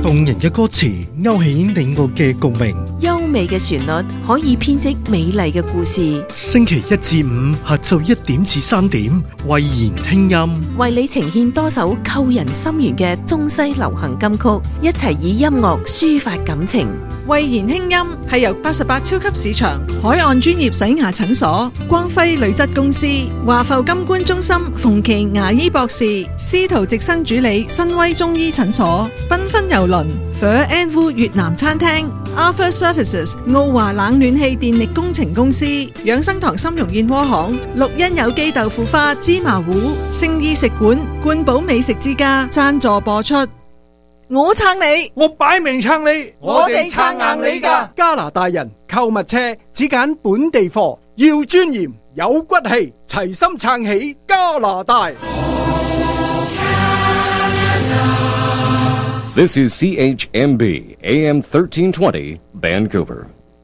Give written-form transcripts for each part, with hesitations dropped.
動人嘅歌詞勾起你我嘅共鳴， 優美嘅旋律可以編織美麗嘅故事。 星期一至五下晝1點至3點，慧言聽音， 為你呈現多首扣人心弦嘅中西流行金曲，一齊以音樂抒發感情。 慧言輕音係由88超級市場、海岸專業洗牙診所、光輝鋁質公司、華埠金冠中心、馮琦牙醫博士、司徒直生主理新威中醫診所、繽紛郵輪、Phở and Vu 越南餐廳、Arthur Services 奧華冷暖氣電力工程公司、養生堂參茸燕窩行、綠茵有機豆腐花芝麻糊、聖意食館、冠寶美食之家贊助播出。我撐你， 我擺明撐你， 我哋撐硬你㗎。 加拿大人購物車只揀本地貨，要尊嚴有骨氣，齊心撐起加拿大。 This is CHMB AM 1320 Vancouver.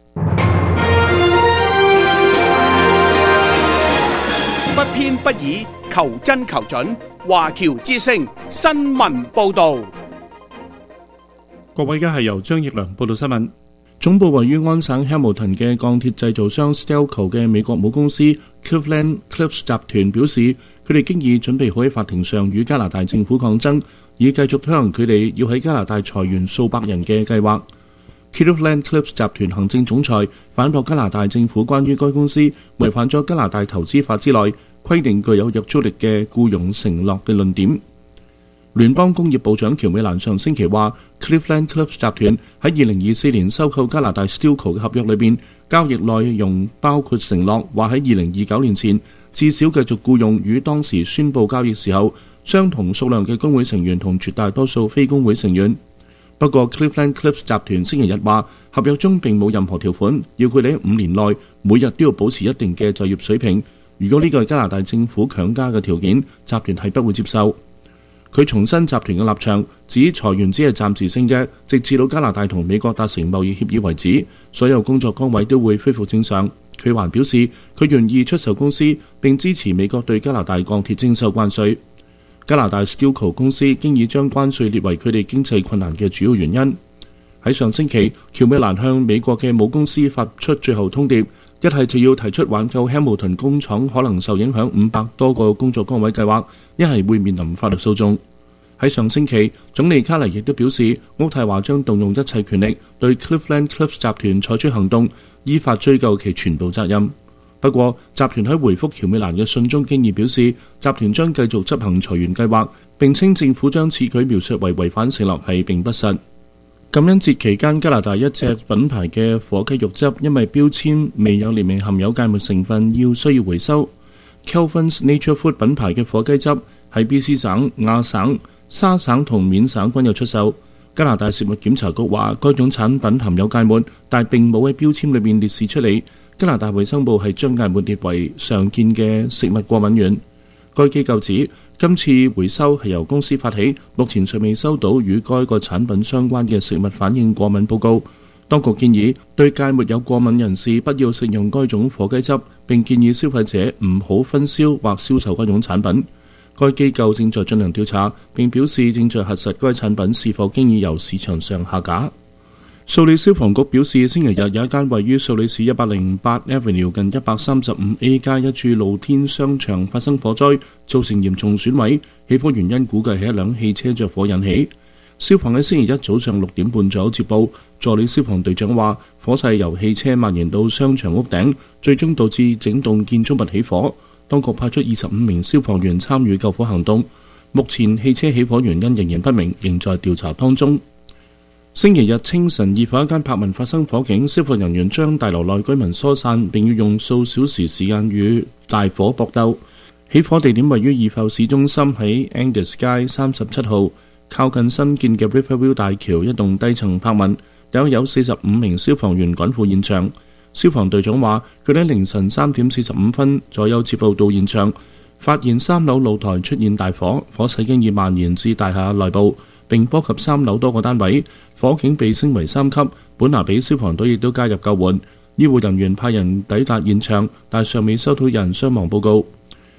不偏不倚，求真求準。華僑之聲新聞報導。 各位，而家係由張奕良報道新聞。總部位於安省 Hamilton 嘅鋼鐵製造商 Stelco 嘅美國母公司 Cleveland-Cliffs 集團表示，佢哋經已準備好喺法庭上與加拿大政府抗爭，以繼續推行佢哋要喺加拿大裁員數百人嘅計劃。Cleveland-Cliffs 集團行政總裁反駁加拿大政府關於該公司違反咗加拿大投資法之內規定具有約束力嘅僱傭承諾嘅論點。聯邦工業部長喬美蘭上星期話 Cleveland-Cliffs 集團喺2024年收購加拿大 Stelco 嘅合約裏邊，交易內容包括承諾話喺2029年前至少繼續僱用與當時宣佈交易時候相同數量嘅工會成員同絕大多數非工會成員。不過 Cleveland-Cliffs 集團星期日話，合約中並冇任何條款要佢哋喺5年內每日都要保持一定嘅就業水平。如果呢個係加拿大政府強加嘅條件，集團係不會接受。佢重申集團嘅立場，指裁員只係暫時性嘅，直至到加拿大同美國達成貿易協議為止，所有工作崗位都會恢復正常。佢還表示，佢願意出售公司並支持美國對加拿大鋼鐵徵收關稅。加拿大 Stelco 公司經已將關稅列為佢哋經濟困難嘅主要原因。喺上星期，喬美蘭向美國嘅母公司發出最後通牒，一係就要提出挽救 Hamilton 工廠可能受影響500多個工作崗位計劃，一係會面臨法律訴訟。喺上星期，總理卡尼亦都表示，渥太華將動用一切權力對 Cleveland-Cliffs 集團採取行動，依法追究其全部責任。不過，集團喺回覆喬美蘭嘅信中經已表示，集團將繼續執行裁員計劃，並稱政府將此舉描述為違反承諾係並不實。感恩節期間，加拿大一隻品牌嘅火雞肉汁因為標籤未有列明含有芥末成分，需要回收。Kelvin's Nature Food 品牌嘅火雞汁喺 BC 省、亞省、沙省同緬省均有出售。加拿大食物檢查局話，該種產品含有芥末，但並冇喺標籤裏面列示出嚟。加拿大衛生部係將芥末列為常見嘅食物過敏源。該機構指，今次回收係由公司發起，目前尚未收到與該個產品相關嘅食物反應過敏報告。當局建議對芥末有過敏人士不要食用該種火雞汁，並建議消費者唔好分銷或銷售該種產品。該機構正在進行調查，並表示正在核實該產品是否經已由市場上下架。素里消防局表示，星期日有一間位於素里市108 Avenue 近 135A 街一處露天商場發生火災，造成嚴重損毀。起火原因估計係一輛汽車着火引起。消防喺星期一早上6點半左右接報，助理消防隊長話，火勢由汽車蔓延到商場屋頂，最終導致整棟建築物起火。當局派出25名消防員參與救火行動。目前汽車起火原因仍然不明，仍在調查當中。星期日清晨，二房一間柏文發生火警，消防人員將大樓內居民疏散，並要用數小時時間與大火搏鬥。起火地點位於二埠市中心，喺 Angus 街37號，靠近新建嘅 Riverview 大橋一棟低層柏文，有45名消防員趕赴現場。消防隊長話，佢喺凌晨3點45分左右接報到現場，發現3樓露台出現大火，火勢經已蔓延至大廈內部，並波及3樓多個單位。火警被升為3級，本拿比消防隊亦都加入救援。醫護人員派人抵達現場，但尚未收到有人傷亡報告。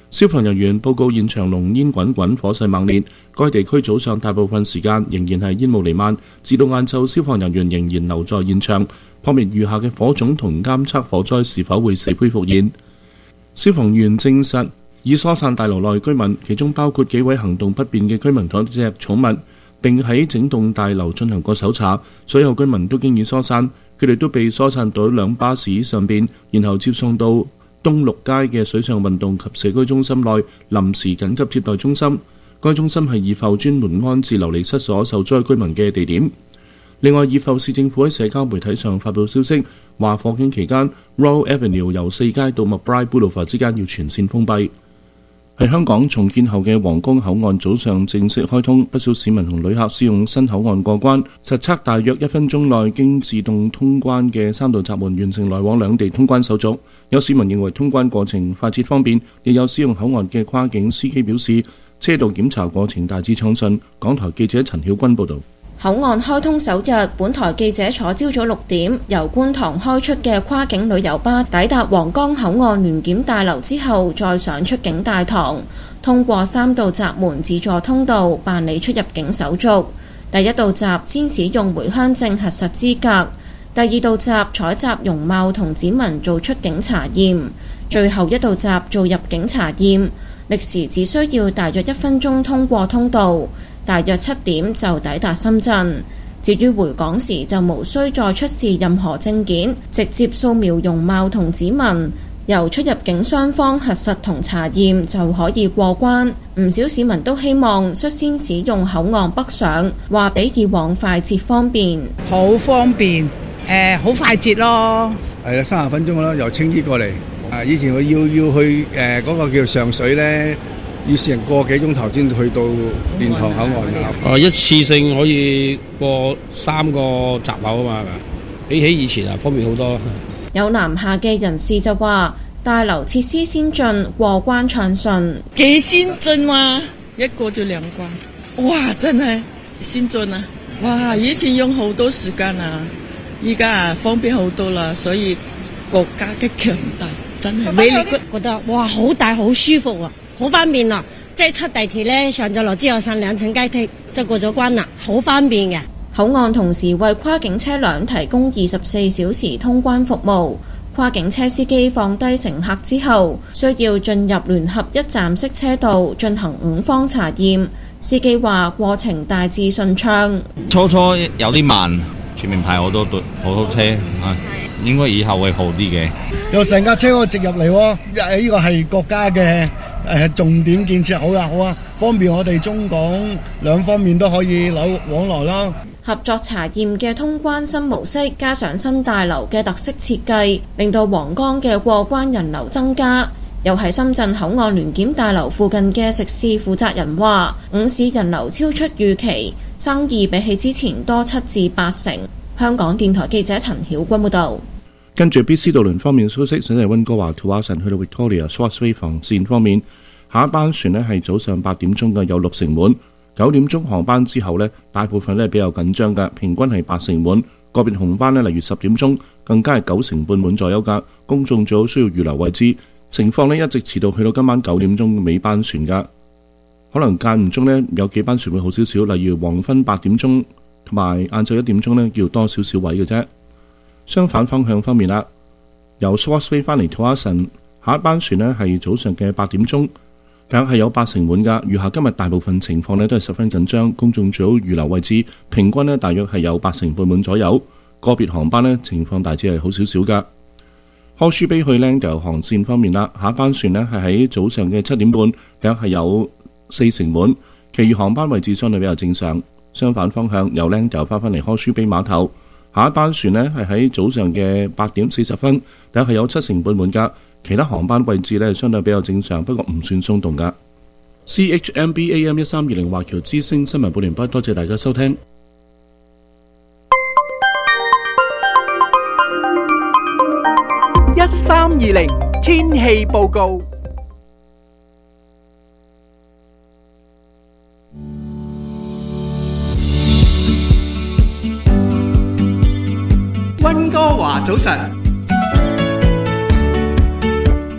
消防人員報告現場濃煙滾滾，火勢猛烈。該地區早上大部分時間仍然係煙霧彌漫，至到晏晝，消防人員仍然留在現場撲滅餘下嘅火種同監測火災是否會死灰復燃。消防員證實已疏散大樓內居民，其中包括幾位行動不便嘅居民同一隻寵物，並喺整棟大樓進行過搜查。所有居民都經已疏散，佢哋都被疏散到輛巴士上邊，然後接送到東六街嘅水上運動及社區中心內臨時緊急接待中心。該中心係以後專門安置流離失所受災居民嘅地點。另外，以後市政府喺社交媒體上發布消息，話火警期間 Royal Avenue 由4街到 McBride Boulevard 之間要全線封閉。喺香港重建後嘅皇崗口岸早上正式開通，不少市民同旅客使用新口岸過關，實測大約1分鐘內經自動通關嘅3道閘門完成來往兩地通關手續。有市民認為通關過程快捷方便，亦有使用口岸嘅跨境司機表示車道檢查過程大致暢順。港台記者陳曉君報導。 口岸開通首日，本台記者坐朝早6點由觀塘開出嘅跨境旅遊巴抵達皇崗口岸聯檢大樓之後，再上出境大堂，通過3道閘門自助通道辦理出入境手續。第1道閘先使用回鄉證核實資格，第2道閘採集容貌同指紋做出境查驗，最後1道閘做入境查驗，歷時只需要大約1分鐘通過通道。大約7點就抵達深圳。至於回港時就無需再出示任何證件，直接掃描容貌同指紋，由出入境雙方核實同查驗就可以過關。唔少市民都希望率先使用口岸北上，話比以往快捷方便。 好方便，好快捷咯。 係啦，30分鐘啦，由青衣過嚟。以前我要去嗰個叫上水呢，要成個幾鐘頭先去到蓮塘口岸㗎。 一次性可以過3個閘口啊嘛，比起以前方便好多。 有南下嘅人士就話，大樓設施先進，過關暢順。 幾先進啊！一過就2關，哇！真係先進啊！哇！以前用好多時間啊，依家方便好多啦，所以國家嘅強大真係魅力。 覺得哇，好大好舒服啊！好方便啊！即係出地鐵呢，上咗樓之後上2層階梯就過咗關啦，好方便嘅。 口岸同時為跨境車輛提供24小時通關服務。跨境車司機放低乘客之後，需要進入聯合一站式車道進行5方查驗。司機話過程大致順暢。 初有啲慢，前面排好多車啊，應該以後會好啲嘅。 有成架車可以直入嚟喎，呢個係國家嘅重點建設，好啊，方便我哋中港兩方面都可以往來啦。 合作查驗嘅通關新模式，加上新大樓嘅特色設計，令到皇崗嘅過關人流增加。又喺深圳口岸聯檢大樓附近嘅食肆負責人話，午市人流超出預期，生意比起之前多7至8成。香港電台記者陳曉君報導。 跟住 BC 渡輪方面消息，想係溫哥華 Tuason 去到 Victoria Shortwave 航線方面，下一班船呢係早上8點鐘嘅，有6成滿。9點鐘航班之後呢，大部分呢比較緊張㗎，平均係8成滿。個別航班呢，例如10點鐘，更加係9成半滿左右㗎。公眾最好需要預留位置。情況呢一直遲到去到今晚9點鐘尾班船㗎。可能間唔中呢，有幾班船會好少少，例如黃昏8點鐘同埋晏晝1點鐘呢，要多少少位嘅啫。相反方向方面啦，由 Swartz Bay 翻嚟 Tuason， 下一班船呢係早上嘅8點鐘。但係有8成滿㗎，餘下今日大部分情況呢都係十分緊張，公眾最好預留位置。平均呢大約係有8成半滿左右，個別航班呢情況大致係好少少㗎。Horseshoe Bay 去 Langdale 航線方面啦，下一班船呢係喺早上嘅7點半，大約係有4成滿，其餘航班位置相對比較正常。相反方向由 Langdale 翻返嚟 Horseshoe Bay 碼頭，下一班船呢係喺早上嘅8點40分，大約係有7成半滿㗎。其他航班位置呢相對比較正常，不過唔算鬆動㗎。CHMB AM 1320華僑之聲新聞報完畢，多謝大家收聽。 1320天氣報告。溫哥華早晨。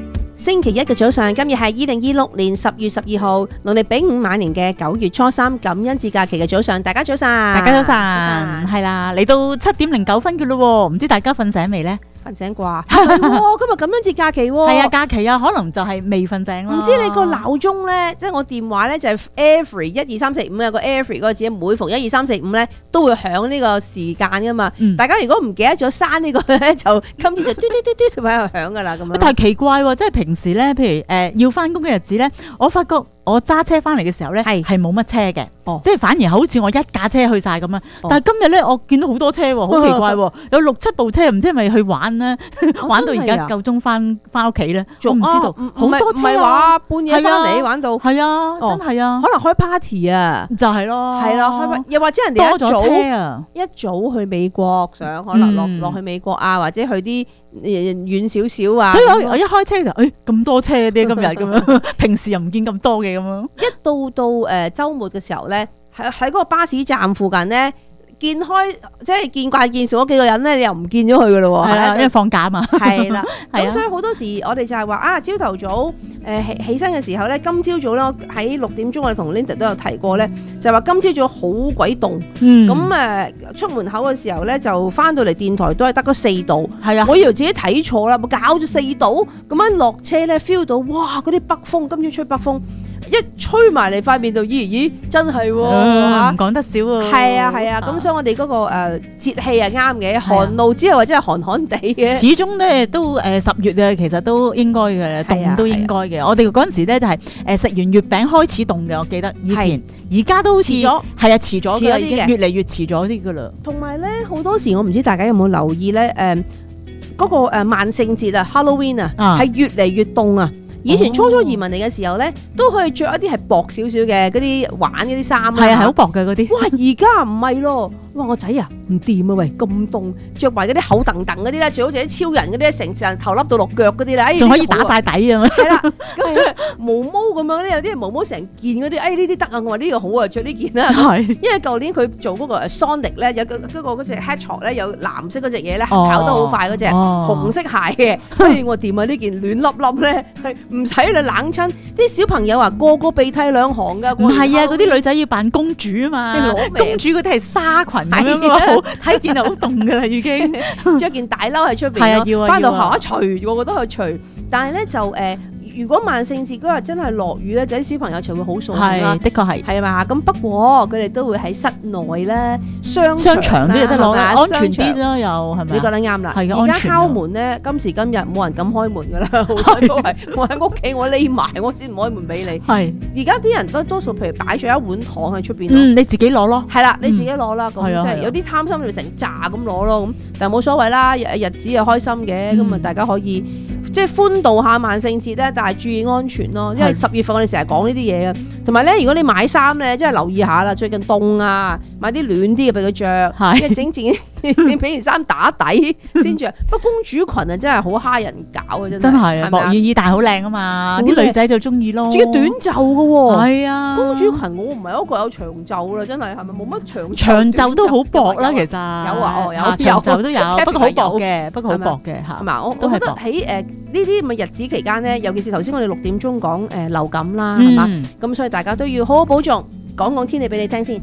星期一嘅早上，今日係2026年10月12號，農曆丙午晚年嘅9月初3，感恩節假期嘅早上，大家早晨， 大家早晨，係啦，嚟到7點09分嘅咯，唔知大家瞓醒未呢？ 瞓醒啩？係喎，今日感恩節假期喎。 係啊，假期啊，可能就係未瞓醒啦。 唔知你個鬧鐘咧，即係我電話咧就係 every 1 2 3 4 5有個 every 嗰個字，每逢1 2 3 4 5咧都會響呢個時間噶嘛。大家如果唔記得咗刪呢個咧，就今天就嘟嘟嘟嘟喺度響噶啦咁樣。 但係奇怪喎，即係平時咧，譬如要翻工嘅日子咧，我發覺我揸車翻嚟嘅時候咧係冇乜車嘅，即係反而好似我一架車去晒咁樣。但係今日咧，我見到好多車喎，好奇怪喎，有6、7部車，唔知係咪去玩咧？玩到而家夠鐘翻屋企咧，我唔知道，好多車，唔係話半夜翻嚟玩到，係啊，真係啊， 可能開 party 啊， 就係咯， 係啦，開又或者人哋一早去美國上，可能落去美國啊，或者去啲遠少少啊。 所以我一開車就咁多車啲今日咁樣，平時又唔見咁多嘅咁樣。 一到週末嘅時候咧，喺嗰個巴士站附近咧。見開即係見慣見熟嗰幾個人咧，你又唔見咗佢噶咯喎，係啦，因為放假嘛。係啦，咁所以好多時我哋就係話啊，朝頭早起身嘅時候咧，今朝早咧喺6點鐘我哋同 Linda 都有提過咧，就話今朝早好鬼凍，咁出門口嘅時候咧就翻到嚟電台都係得嗰4度，係啊，我以為自己睇錯啦，冇搞咗4度，咁樣落車咧 feel 到哇嗰啲北風，今朝吹北風。一吹埋嚟塊面度，咦，真係喎， 唔講得少喎。 係啊，咁所以我哋嗰個節氣係啱嘅，寒露之後或者係寒寒地嘅。 始終咧都10月啊，其實都應該嘅，凍都應該嘅。我哋嗰陣時咧就係食完月餅開始凍嘅，我記得以前。而家都好似係啊，遲咗嘅，已經越嚟越遲咗啲噶啦。 同埋咧好多時我唔知大家有冇留意咧，嗰個萬聖節啊 Halloween 啊，係越嚟越凍啊。以前初移民嚟嘅時候咧，都可以着一啲係薄少少嘅嗰啲玩嗰啲衫啊， 係啊，係好薄嘅嗰啲。 哇！而家唔係咯，哇！我仔啊，唔掂啊喂，咁凍，着埋嗰啲厚蹬蹬嗰啲咧，最好似啲超人嗰啲，成隻頭笠到落腳嗰啲咧， 仲可以打晒底啊！ 係啦，咁毛毛咁樣咧，有啲毛毛成件嗰啲，呢啲得啊！我話呢個好啊，着呢件啦。係，因為舊年佢做嗰個 Sonic 咧，有嗰隻 Hedgehog 咧，有藍色嗰隻嘢咧，跑得好快嗰隻，紅色鞋嘅，所以我掂啊！呢件暖粒粒咧係。唔使你冷親，啲小朋友啊個個鼻涕兩行噶。 唔係啊，嗰啲女仔要扮公主啊嘛，公主嗰啲係紗裙咁樣咯，睇見就好凍噶啦已經。 着件大褸喺出邊咯，翻到下一除，個個都去除。但係咧就如果萬聖節嗰日真係落雨咧，就啲小朋友就會好掃興啦。 的確係， 係嘛？咁不過佢哋都會喺室內咧，商場都有得攞，安全啲咯，又係咪？ 你覺得啱啦。 係而家敲門咧，今時今日冇人敢開門噶啦，好多都係我喺屋企，我匿埋，我先唔開門俾你。係而家啲人都多數譬如擺咗一碗糖喺出邊， 你自己攞咯。 係啦，你自己攞啦。咁即係有啲貪心，你成扎咁攞咯。咁但係冇所謂啦，日子又開心嘅，咁啊大家可以。即係歡度下萬聖節咧，但係注意安全咯。因為10月份我哋成日講呢啲嘢嘅，同埋咧，如果你買衫咧，即係留意下啦。最近凍啊，買啲暖啲嘅俾佢着，即係整自己俾件衫打底先着。不過公主裙啊，真係好蝦人搞啊， 真係啊，莫願意，但係好靚啊嘛，啲女仔就中意咯。 仲要短袖嘅喎， 係啊， 公主裙我唔係一個有長袖啦，真係係咪冇乜長袖都好薄啦，其實有啊，有長袖都有，不過好薄嘅，不過好薄嘅嚇。 係嘛？我覺得喺呢啲咁嘅日子期間咧，尤其是頭先我哋6點鐘講流感啦，係嘛？咁所以大家都要好好保重。講天氣俾你聽先。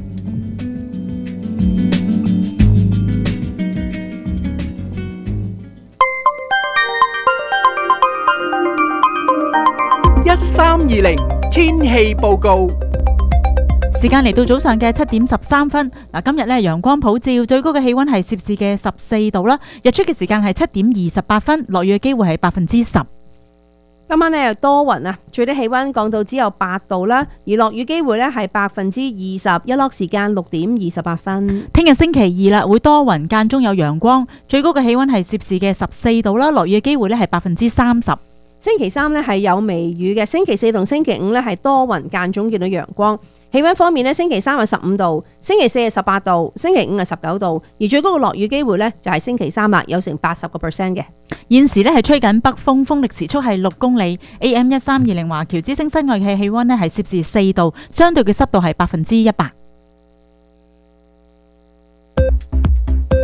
1320天氣報告。 時間嚟到早上嘅7點13分。嗱，今日咧陽光普照，最高嘅氣溫係攝氏嘅14度啦。日出嘅時間係7點28分，落雨嘅機會係10%。 今晚咧又多雲啊，最低氣溫降到只有8度啦，而落雨機會咧係20%，日落時間6點28分。 聽日星期2啦，會多雲間中有陽光，最高嘅氣溫係攝氏嘅14度啦，落雨嘅機會咧係30%。 星期3咧係有微雨嘅，星期4同星期5咧係多雲間中見到陽光。氣溫方面咧，星期3係15度，星期4係18度，星期5係19度，而最高嘅落雨機會咧就係星期3啦，有成80%嘅。 現時咧係吹緊北風，風力時速係6公里。AM 1320華僑之聲室外嘅氣溫咧係攝氏4度，相對嘅濕度係100%。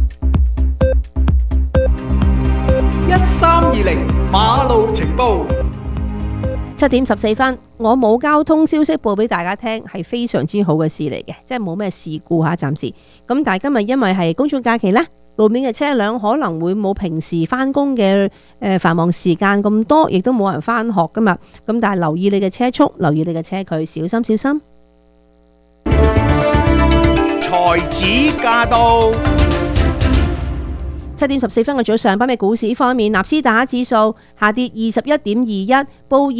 1320馬路情報。 7:14，我冇交通消息報俾大家聽，係非常之好嘅事嚟嘅，即係冇咩事故嚇，暫時。咁但係今日因為係公眾假期呢，路面嘅車輛可能會冇平時返工嘅繁忙時間咁多，亦都冇人返學噶嘛。咁但係留意你嘅車速，留意你嘅車距，小心小心。 才子駕到 7:14嘅早上，北美股市方面，納斯達克指數下跌21.21，報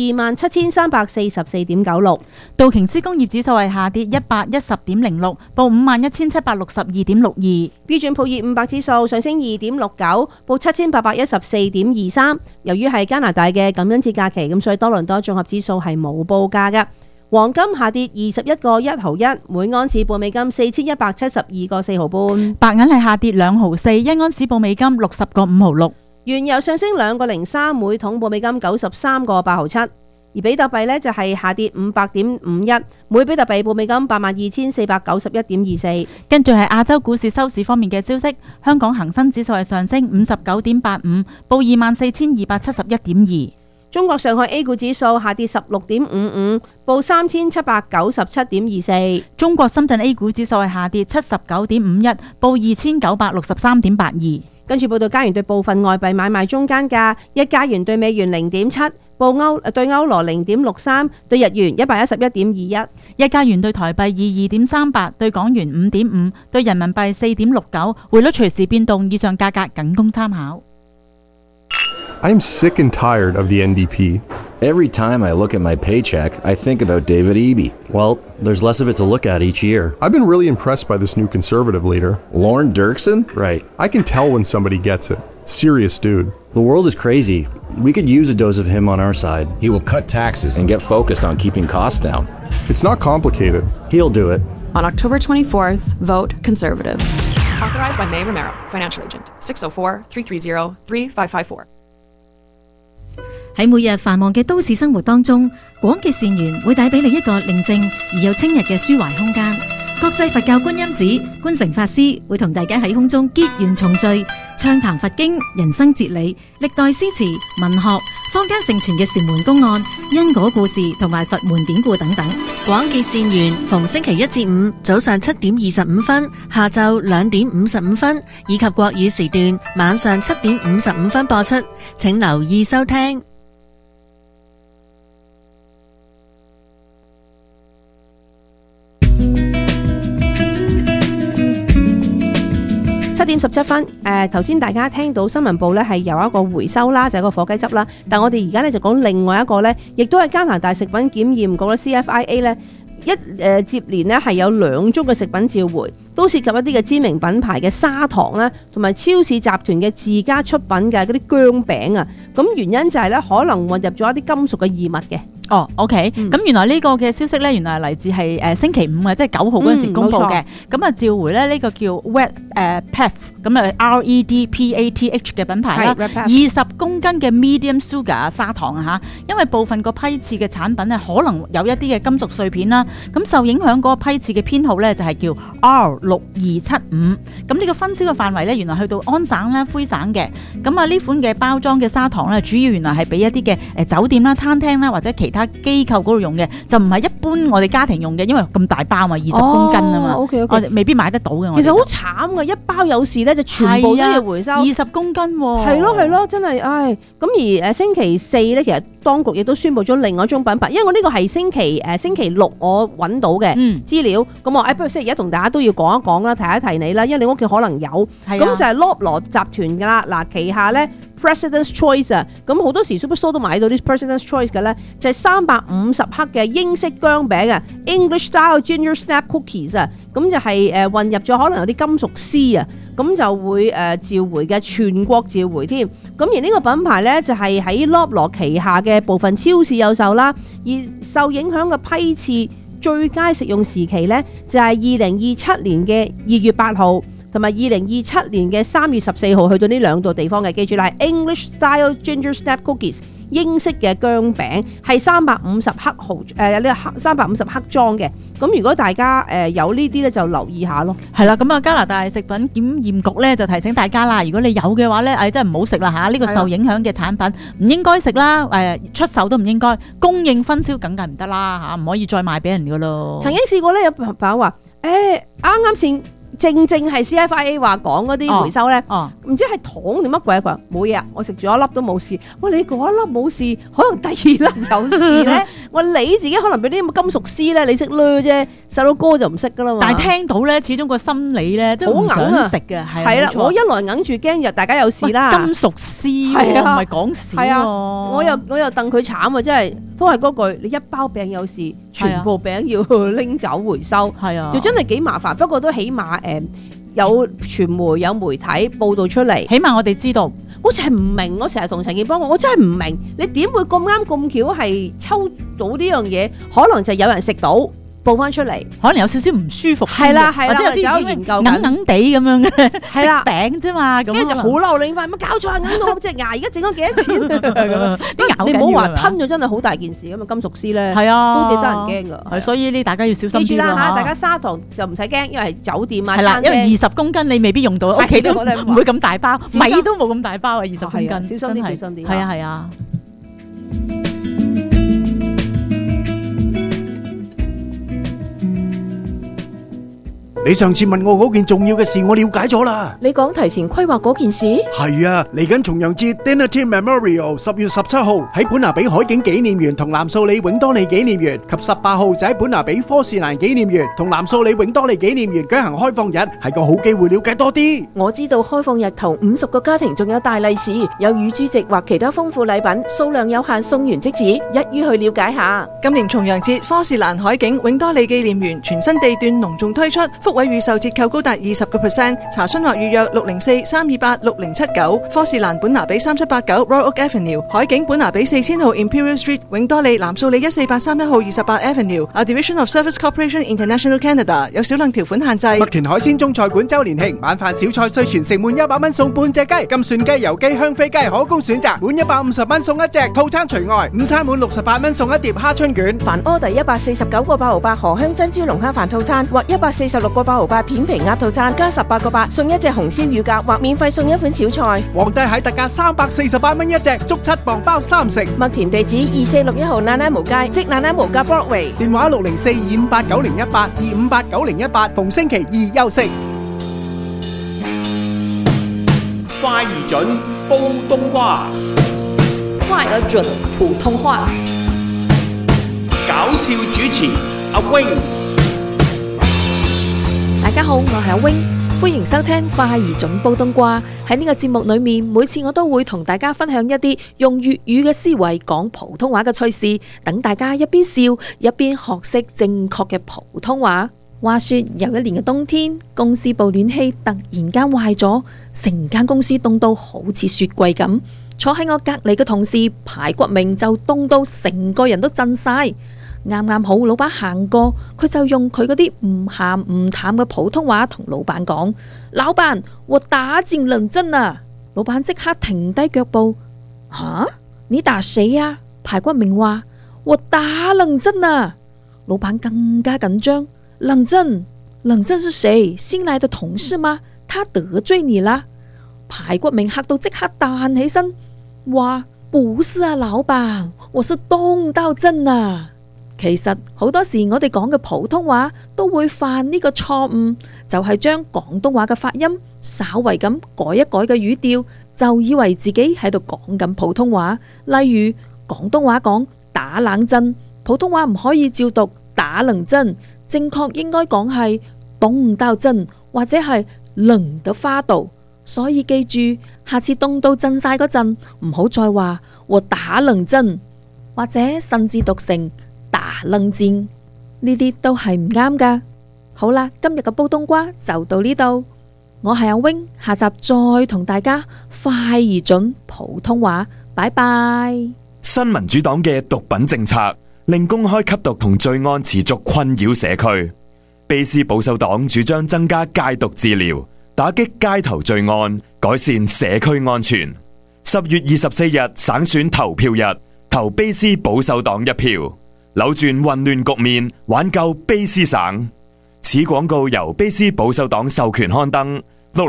27,344.96； 道瓊斯工業指數係下跌110.06，報51,762.62； 標準普爾500指數上升2.69，報7,814.23。由於係加拿大嘅感恩節假期，咁所以多倫多綜合指數係冇報價㗎。黃金下跌21個1毫1，每盎司報美金4,172個4毫半。 白銀係下跌2毫4，一盎司報美金60個5毫6。 原油上升2個03，每桶報美金93個8毫7。而比特幣呢就係下跌500.51，每比特幣報美金82,491.24。 跟住係亞洲股市收市方面嘅消息，香港恒生指數係上升59.85，報24,271.2。 中國上海 A 股指數下跌16.55，報3,797.24。 中國深圳 A 股指數係下跌79.51，報2,963.82。 跟住報道加元對部分外幣買賣中間價：一加元對美元0.7，對歐羅0.63，對日元111.21。 一加元對台幣22.38，對港元5.5，對人民幣4.69。匯率隨時變動，以上價格僅供參考。 I'm sick and tired of the NDP. Every time I look at my paycheck, I think about David Eby. Well, there's less of it to look at each year. I've been really impressed by this new conservative leader. Lorne Dirksen? Right. I can tell when somebody gets it. Serious dude. The world is crazy. We could use a dose of him on our side. He will cut taxes and get focused on keeping costs down. It's not complicated. He'll do it. On October 24th, vote Conservative. Authorized by May Romero, Financial Agent. 604-330-3554. 喺每日繁忙嘅都市生活當中，廣結善緣會帶俾你一個寧靜而又清逸嘅抒懷空間。國際佛教觀音寺觀誠法師會同大家喺空中結緣重聚，暢談佛經、人生哲理、歷代詩詞、文學、坊間盛傳嘅禪門公案、因果故事同埋佛門典故等等。 廣結善緣，逢星期一至五早上7:25，下晝2:55，以及國語時段晚上7:55播出，請留意收聽。7:17，頭先大家聽到新聞部咧係有一個回收啦，就係個火雞汁啦。但我哋而家咧就講另外一個咧，亦都係加拿大食品檢驗局咧 CFIA 咧接連咧係有2宗嘅食品召回，都涉及一啲嘅知名品牌嘅砂糖啦，同埋超市集團嘅自家出品嘅嗰啲薑餅啊。咁原因就係咧可能混入咗一啲金屬嘅異物嘅。 哦 ，OK，咁原來呢個嘅消息咧，原來係嚟自係星期5啊，即係9號嗰陣時公佈嘅。咁啊召回咧呢個叫 Red Path， 咁啊 REDPATH 嘅品牌啦，20公斤嘅 medium sugar 砂糖啊嚇，因為部分個批次嘅產品咧可能有一啲嘅金屬碎片啦，咁受影響嗰個批次嘅編號咧就係叫 R6275。咁呢個分銷嘅範圍咧原來去到安省啦、魁省嘅。咁啊呢款嘅包裝嘅砂糖咧，主要原來係俾一啲嘅酒店啦、餐廳啦或者其他機構嗰度用嘅，就唔係一般我哋家庭用嘅，因為咁大包嘛，20公斤啊嘛，我哋未必買得到嘅。 其實好慘㗎，一包有事咧就全部都要回收 ，20公斤喎。 係咯，真係唉。咁而星期4咧，其實當局亦都宣布咗另外一種品牌，因為我呢個係星期6我揾到嘅資料，咁我不如星期1同大家都要講一講啦，提一提你啦，因為你屋企可能有，咁就係 Loblaw 集團㗎啦。嗱，旗下咧 President's Choice 啊，咁好多時 Superstore 都買到啲 President's Choice 嘅咧，就係350克嘅英式薑餅啊 ，English Style Ginger Snap Cookies 啊，咁就係混入咗可能有啲金屬絲啊，咁就會召回嘅，全國召回添。咁而呢個品牌咧就係喺 Loblaw 旗下嘅部分超市有售啦，而受影響嘅批次最佳食用時期咧就係2027年嘅2月8號。同埋2027年嘅3月14號去到呢2度地方嘅，記住啦，係 English Style Ginger Snap Cookies 英式嘅薑餅係350克呢個350克裝嘅， 咁如果大家有呢啲咧，就留意下咯。 係啦，咁啊加拿大食品檢驗局咧就提醒大家啦，如果你有嘅話咧，真係唔好食啦嚇，呢個受影響嘅產品唔應該食啦，出售都唔應該，供應分銷梗係唔得啦嚇，唔可以再賣俾人噶咯。 曾經試過咧，有朋友話啱先。正係 CFIA 話講嗰啲回收咧，唔知係糖定乜鬼，佢話冇嘢啊，我食咗一粒都冇事。喂，你嗰一粒冇事，可能第二粒有事咧。我你自己可能俾啲咁金屬絲咧，你識掠啫，細佬哥就唔識噶啦嘛。 但係聽到咧，始終個心理咧都唔想食嘅， 係啦。我一來硬住驚日大家有事啦。 金屬絲喎，唔係講笑喎。 我又戥佢慘啊，真係都係嗰句，你一包餅有事，全部餅要拎走回收，係啊，就真係幾麻煩。不過都起碼有傳媒有媒體報道出嚟， 起碼我哋知道。 我就係唔明，我成日同陳健幫我真係唔明，你點會咁啱咁巧係抽到呢樣嘢？可能就有人食到。報翻出嚟， 可能有少少唔舒服， 係啦， 或者有啲研究硬硬地咁樣嘅， 係啦餅啫嘛，咁跟住就好嬲你塊乜搞錯啊！硬到我隻牙，而家整咗幾多錢？啲咬你唔好話吞咗，真係好大件事咁啊！金屬絲咧，係啊，都幾得人驚㗎。 係，所以呢大家要小心啲。 記住啦嚇，大家砂糖就唔使驚，因為係酒店啊， 係啦，因為20公斤你未必用到，屋企都唔會咁大包，米都冇咁大包啊，20公斤， 小心啲，小心啲。 係啊，係啊。 你上次問我嗰件重要嘅事，我了解咗啦。 你講提前規劃嗰件事？ 係啊，嚟緊重陽節 Dinner Team Memorial 10月17號喺本拿比海景紀念園同藍素里永多利紀念園，及18號就喺本拿比科士蘭紀念園同藍素里永多利紀念園舉行開放日，係個好機會了解多啲。 我知道開放日頭50個家庭仲有大利是，有乳豬席或其他豐富禮品，數量有限，送完即止，一於去了解下。 今年重陽節科士蘭海景永多利紀念園全新地段隆重推出，福位預售折扣高達20%，查詢或預約604-328-6079，科士蘭本拿比3789 Royal Oak Avenue， 海景本拿比4000號 Imperial Street， 永多利藍素里14831號28 Avenue，A Division of Service Corporation International Canada， 有少量條款限制。 麥田海鮮中菜館周年慶，晚飯小菜稅全城滿100蚊送半隻雞，金蒜雞、油雞、香飛雞可供選擇，滿150蚊送一隻，套餐除外。午餐滿68蚊送一碟蝦春卷。 凡order149個8毫8荷香珍珠龍蝦飯套餐或146個8毫8片皮鴨套餐加18個8送一隻紅燒乳鴿或免費送一款小菜。 皇帝蟹特價348蚊一隻，足7磅包3成。 麥田地址2461號那拉無街，即那拉無街 Broadway。 電話604-258-9018 258-9018，逢星期二休息。 快而準，煲冬瓜。 快而準，普通話。 搞笑主持阿 Wing。 大家好，我係阿 Wing，歡迎收聽快而準煲冬瓜。喺呢個節目裏面，每次我都會同大家分享一啲用粵語嘅思維講普通話嘅趣事，等大家一邊笑一邊學識正確嘅普通話。話說有一年嘅冬天，公司部暖氣突然間壞咗，成間公司凍到好似雪櫃咁。坐喺我隔籬嘅同事排骨明就凍到成個人都震晒。啱啱好老闆行過，佢就用佢嗰啲唔鹹唔淡嘅普通話同老闆講：老闆，我打進冷震啊！老闆即刻停低腳步。吓？你打誰啊？排骨明話：我打冷震啊！老闆更加緊張。冷震是誰？新來的同事嗎？他得罪你啦？排骨明嚇到即刻彈起身，話：不是啊，老闆，我是凍到震啊！其實好多時我哋講嘅普通話都會犯呢個錯誤，就係將廣東話嘅發音稍為咁改一改嘅語調，就以為自己喺度講緊普通話。例如廣東話講打冷震，普通話唔可以照讀打冷震，正確應該講係凍到震或者係冷得花度。所以記住，下次凍到震晒嗰陣，唔好再話我打冷震，或者甚至讀成打冷戰，呢啲都係唔啱噶。好啦，今日嘅煲冬瓜就到呢度，我係阿 Wing，下集再同大家快而準普通話，拜拜。 新民主黨嘅毒品政策令公開吸毒同罪案持續困擾社區，卑斯保守黨主張增加戒毒治療，打擊街頭罪案，改善社區安全。10月24日省選投票日，投卑斯保守黨一票。 扭轉混亂局面，挽救卑詩省。此廣告由卑詩保守黨授權刊登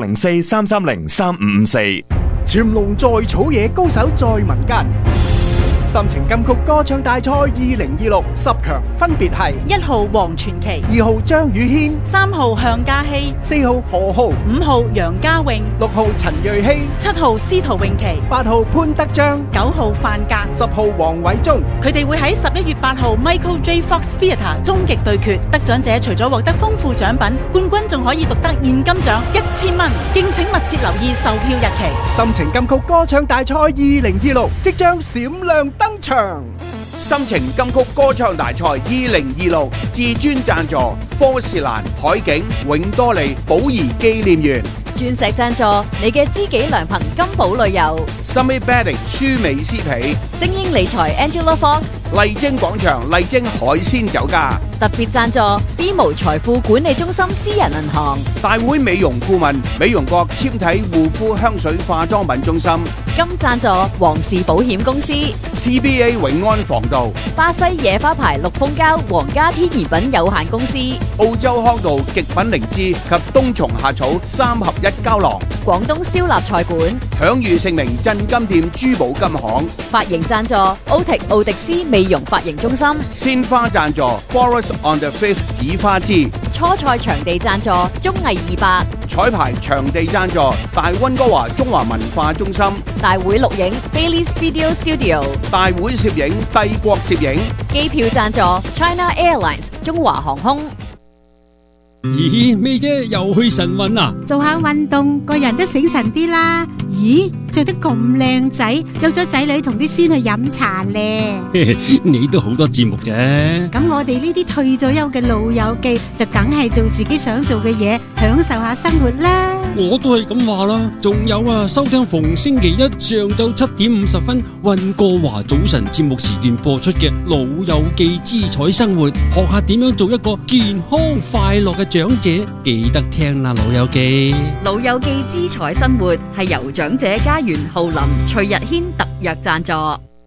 ，604-330-3554。 潛龍在草野，高手在民間。心情金曲歌唱大賽2026 10強分別係 1號黃傳奇、 2號張宇軒、 3號向嘉熙、 4號何浩、 5號楊家穎、 6號陳瑞希、 7號司徒詠琪、 8號潘德章、 9號范格、 10號黃偉忠。 佢哋會喺11月8號 Michael J. Fox Theatre 終極對決，得獎者除咗獲得豐富獎品，冠軍仲可以獨得現金獎1000蚊。敬請密切留意售票日期。 心情金曲歌唱大賽2026即將閃亮登場。 心情金曲歌唱大賽2026至尊贊助科士蘭、海景、永多利、寶儀紀念園。 鑽石贊助你嘅知己良朋金寶旅遊。 Summit Bedding 舒美斯皮。 精英理財 Angela Fong。 麗晶廣場麗晶海鮮酒家。 特別贊助 BMO 財富管理中心私人銀行。 大會美容顧問美容國纖體護膚香水化妝品中心。 金贊助皇氏保險公司。 CBA 永安防盜。 巴西野花牌綠蜂膠皇家天然品有限公司。 澳洲康道極品靈芝及冬蟲夏草3合1膠囊。 廣東燒臘菜館。 享譽盛名鎮金店珠寶金行。 髮型贊助奧迪斯美容髮型中心。 鮮花贊助 Forest on the Face 紫花枝。 初賽場地贊助綜藝200。 彩排場地贊助大溫哥華中華文化中心。 大會錄影 Bailey's Video Studio。 大會攝影帝國攝影。 機票贊助 China Airlines 中華航空。 咦，咩啫？又去晨運啊？ 做下運動，個人都醒神啲啦。咦，着得咁靚仔，有咗仔女同啲孫去飲茶咧。 你都好多節目啫。 咁我哋呢啲退咗休嘅老友記，就梗係做自己想做嘅嘢，享受下生活啦。 我都係咁話啦。仲有啊，收聽逢星期一上晝7點50分溫哥華早晨節目時段播出嘅《老友記之彩生活》，學下點樣做一個健康快樂嘅長者，記得聽啦，老友記。 老友記之彩生活係由長者家園浩林、徐日軒特約贊助。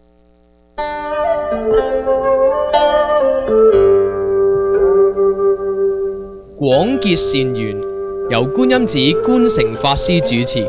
廣結善緣，由觀音寺觀誠法師主持。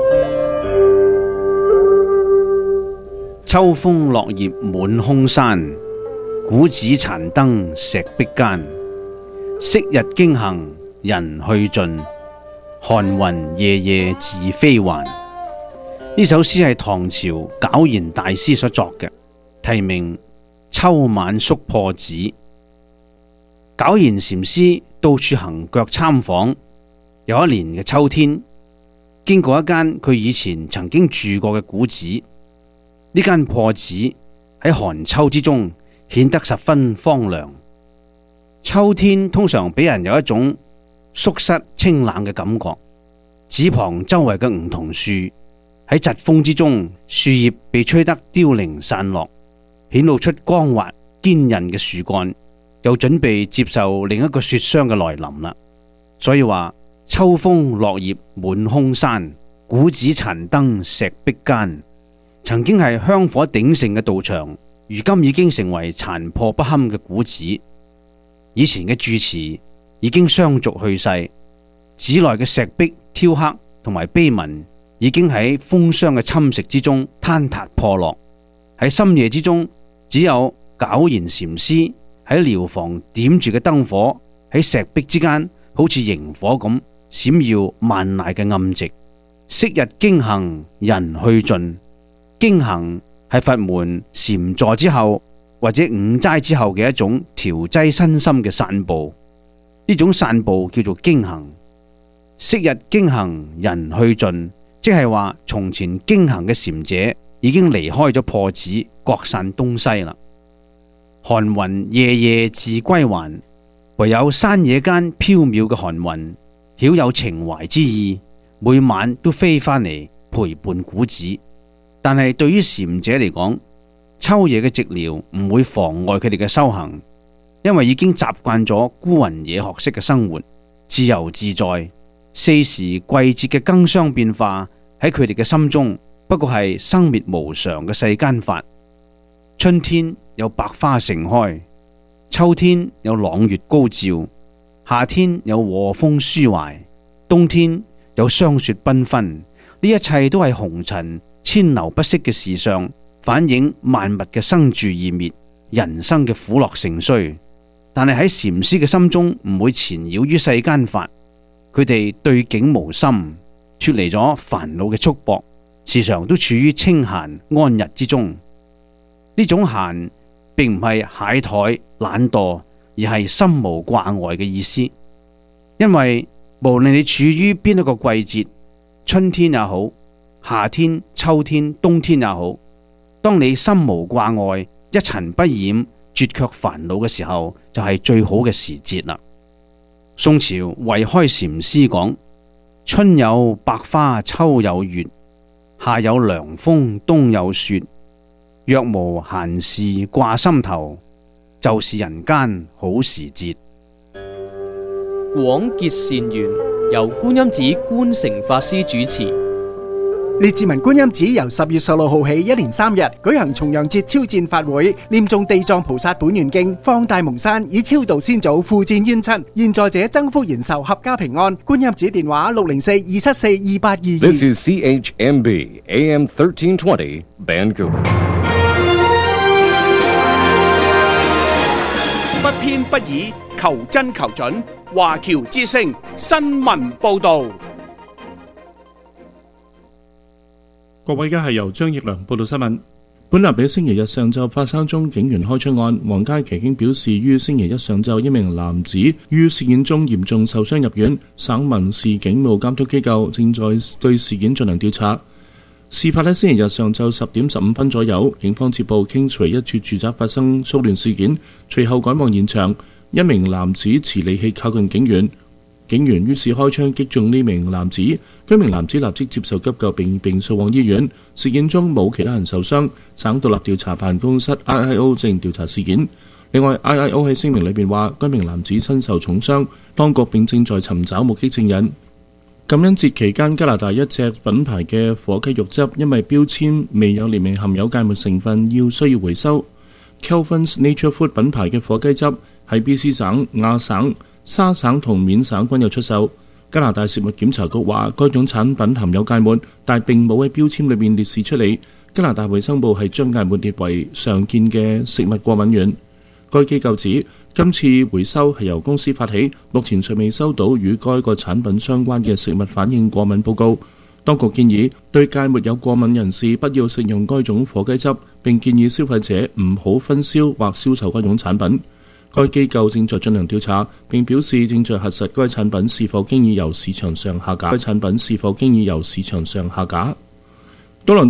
秋風落葉滿空山，古寺殘燈石壁間。昔日經行人去盡，寒雲夜夜自飛還。呢首詩係唐朝皎然大師所作嘅，題名《秋晚宿破寺》。皎然禪師到處行腳參訪，有一年嘅秋天，經過一間佢以前曾經住過嘅古寺。呢間破寺喺寒秋之中顯得十分荒涼。秋天通常俾人有一種肅室清冷嘅感覺。寺旁周圍嘅梧桐樹喺疾風之中，樹葉被吹得凋零散落，顯露出光滑堅韌嘅樹幹，又準備接受另一個雪霜嘅來臨啦。所以話秋風落葉滿空山，古寺殘燈石壁間。曾經係香火鼎盛嘅道場，如今已經成為殘破不堪嘅古寺。以前嘅住持已經相續去世，寺內嘅石壁雕刻同埋碑文已經喺風霜嘅侵蝕之中坍塌破落。喺深夜之中，只有皎然禪師喺寮房點住嘅燈火喺石壁之間，好似螢火咁閃耀萬籟嘅暗寂。昔日經行人去盡，經行係佛門禪坐之後或者午齋之後嘅一種調劑身心嘅散步，呢種散步叫做經行。昔日經行人去盡，即係話從前經行嘅禪者已經離開咗破寺，各散東西啦。寒雲夜夜自歸還，唯有山野間飄渺嘅寒雲，曉有情懷之意，每晚都飛返嚟陪伴古寺。但係對於禪者嚟講，秋夜嘅寂寥唔會妨礙佢哋嘅修行，因為已經習慣咗孤雲野鶴式嘅生活，自由自在。四時季節嘅更相變化喺佢哋嘅心中，不過係生滅無常嘅世間法。春天有百花盛開， 秋天有朗月高照，夏天有和風抒懷，冬天有霜雪繽紛。呢一切都係紅塵遷流不息嘅時尚，反映萬物嘅生住異滅，人生嘅苦樂盛衰。但係喺禪師嘅心中唔會纏繞於世間法，佢哋對境無心，脫離咗煩惱嘅束縛，時常都處於清閒安逸之中。呢種閒並唔係懈怠懶惰，而係心無掛礙嘅意思。因為無論你處於邊一個季節，春天也好，夏天、秋天、冬天也好，當你心無掛礙，一塵不染，絕卻煩惱嘅時候，就係最好嘅時節啦。宋朝慧開禪師講：春有百花，秋有月，夏有涼風，冬有雪。若無閒事掛心頭，就是人間好時節。 廣結善緣，由觀音寺觀誠法師主持。 列治文觀音寺由10月16號起一連3日舉行重陽節超薦法會，念誦地藏菩薩本願經，放大蒙山，以超度先祖，負戰冤親，現在者增福延壽，合家平安。觀音寺電話604-274-2822。 This is CHMB AM 1320 Vancouver。 不偏不倚，求真求準。華僑之聲新聞報道。 各位，而家係由張奕良報道新聞。本立比星期日上晝發生宗警員開槍案，皇家騎警表示，於星期一上晝一名男子於事件中嚴重受傷入院，省民事警務監督機構正在對事件進行調查。事發喺星期日上晝10點15分左右，警方接報 Kingsway 一處住宅發生騷亂事件，隨後趕往現場，一名男子持利器靠近警員，警員於是開槍擊中呢名男子，該名男子立即接受急救並送往醫院。事件中冇其他人受傷，省獨立調查辦公室 IIO 正調查事件。另外 IIO 喺聲明裏面話，該名男子身受重傷，當局並正在尋找目擊證人。感恩節期間，加拿大一隻品牌嘅火雞肉汁因為標籤未有列明含有芥末成分，需要回收。Kelvin's Nature Food 品牌嘅火雞汁喺 BC 省、亞省、沙省同緬省均有出售。加拿大食物檢查局話，該種產品含有芥末，但並冇喺標籤裏面列示出嚟。加拿大衛生部係將芥末列為常見嘅食物過敏源。該機構指，今次回收係由公司發起，目前尚未收到與該個產品相關嘅食物反應過敏報告。當局建議對芥末有過敏人士不要食用該種火雞汁，並建議消費者唔好分銷或銷售該種產品。該機構正在進行調查，並表示正在核實該產品是否經已由市場上下架。